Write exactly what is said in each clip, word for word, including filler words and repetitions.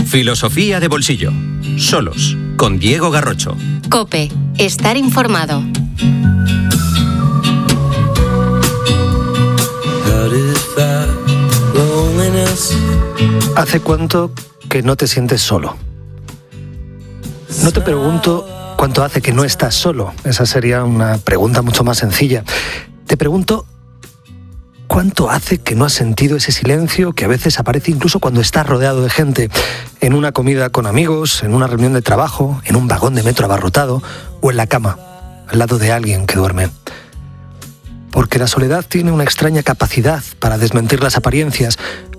Filosofía de bolsillo. Solos, con Diego Garrocho. COPE. Estar informado. ¿Hace cuánto que no te sientes solo? No te pregunto cuánto hace que no estás solo. Esa sería una pregunta mucho más sencilla. Te pregunto ¿cuánto hace que no has sentido ese silencio que a veces aparece incluso cuando estás rodeado de gente? En una comida con amigos, en una reunión de trabajo, en un vagón de metro abarrotado o en la cama, al lado de alguien que duerme. Porque la soledad tiene una extraña capacidad para desmentir las apariencias.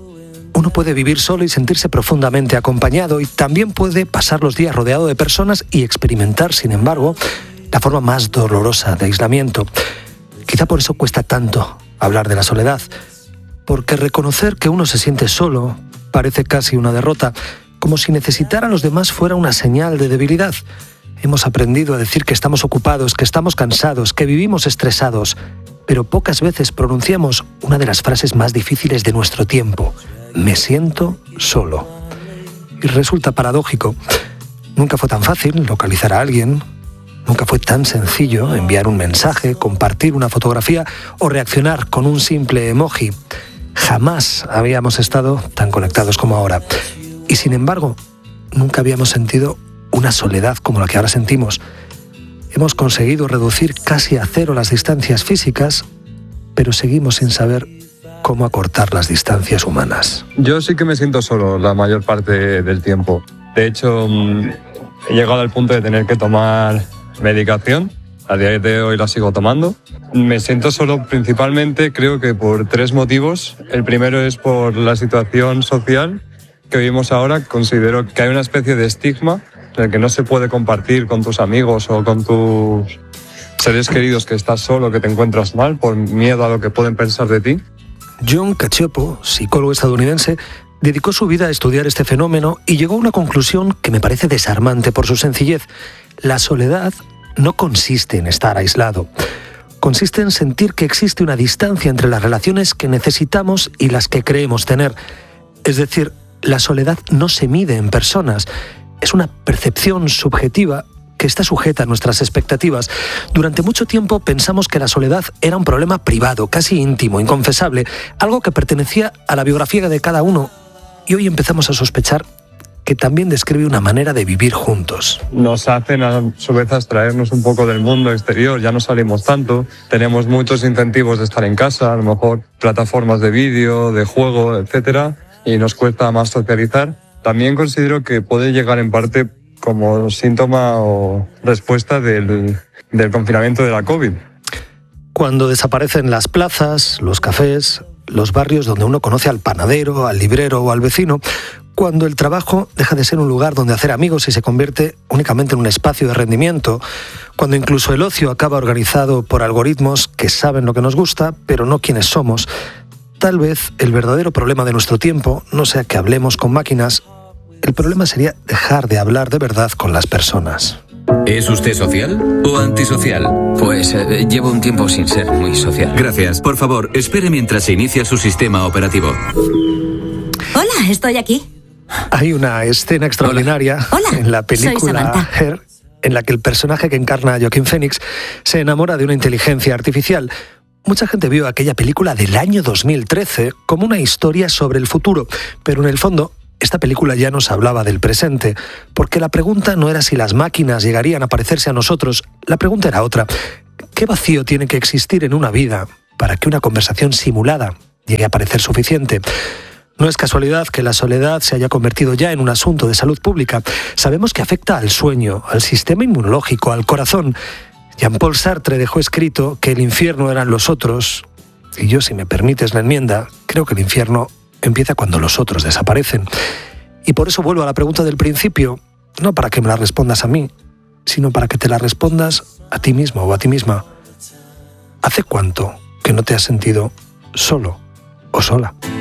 Uno puede vivir solo y sentirse profundamente acompañado y también puede pasar los días rodeado de personas y experimentar, sin embargo, la forma más dolorosa de aislamiento. Quizá por eso cuesta tanto hablar de la soledad, porque reconocer que uno se siente solo parece casi una derrota, como si necesitar a los demás fuera una señal de debilidad. Hemos aprendido a decir que estamos ocupados, que estamos cansados, que vivimos estresados, pero pocas veces pronunciamos una de las frases más difíciles de nuestro tiempo: me siento solo. Y resulta paradójico. Nunca fue tan fácil localizar a alguien. Nunca fue tan sencillo enviar un mensaje, compartir una fotografía o reaccionar con un simple emoji. Jamás habíamos estado tan conectados como ahora. Y sin embargo, nunca habíamos sentido una soledad como la que ahora sentimos. Hemos conseguido reducir casi a cero las distancias físicas, pero seguimos sin saber cómo acortar las distancias humanas. Yo sí que me siento solo la mayor parte del tiempo. De hecho, he llegado al punto de tener que tomar medicación. A día de hoy la sigo tomando. Me siento solo principalmente, creo que por tres motivos. El primero es por la situación social que vivimos ahora. Considero que hay una especie de estigma en el que no se puede compartir con tus amigos o con tus seres queridos que estás solo, que te encuentras mal, por miedo a lo que pueden pensar de ti. Jon Cacioppo, psicólogo estadounidense, dedicó su vida a estudiar este fenómeno y llegó a una conclusión que me parece desarmante por su sencillez. La soledad no consiste en estar aislado. Consiste en sentir que existe una distancia entre las relaciones que necesitamos y las que creemos tener. Es decir, la soledad no se mide en personas. Es una percepción subjetiva que está sujeta a nuestras expectativas. Durante mucho tiempo pensamos que la soledad era un problema privado, casi íntimo, inconfesable, algo que pertenecía a la biografía de cada uno. Y hoy empezamos a sospechar que también describe una manera de vivir juntos. Nos hacen a su vez abstraernos un poco del mundo exterior, ya no salimos tanto, tenemos muchos incentivos de estar en casa, a lo mejor plataformas de vídeo, de juego, etcétera, y nos cuesta más socializar. También considero que puede llegar en parte como síntoma o respuesta del, del confinamiento de la COVID. Cuando desaparecen las plazas, los cafés, los barrios donde uno conoce al panadero, al librero o al vecino, cuando el trabajo deja de ser un lugar donde hacer amigos y se convierte únicamente en un espacio de rendimiento, cuando incluso el ocio acaba organizado por algoritmos que saben lo que nos gusta, pero no quiénes somos, tal vez el verdadero problema de nuestro tiempo no sea que hablemos con máquinas. El problema sería dejar de hablar de verdad con las personas. ¿Es usted social o antisocial? Pues eh, llevo un tiempo sin ser muy social. Gracias. Por favor, espere mientras se inicia su sistema operativo. Hola, estoy aquí. Hay una escena extraordinaria Hola. Hola, en la película Her, en la que el personaje que encarna a Joaquín Phoenix se enamora de una inteligencia artificial. Mucha gente vio aquella película del año dos mil trece como una historia sobre el futuro, pero en el fondo esta película ya nos hablaba del presente, porque la pregunta no era si las máquinas llegarían a parecerse a nosotros, la pregunta era otra. ¿Qué vacío tiene que existir en una vida para que una conversación simulada llegue a parecer suficiente? No es casualidad que la soledad se haya convertido ya en un asunto de salud pública. Sabemos que afecta al sueño, al sistema inmunológico, al corazón. Jean-Paul Sartre dejó escrito que el infierno eran los otros, y yo, si me permites la enmienda, creo que el infierno empieza cuando los otros desaparecen. Y por eso vuelvo a la pregunta del principio, no para que me la respondas a mí, sino para que te la respondas a ti mismo o a ti misma. ¿Hace cuánto que no te has sentido solo o sola?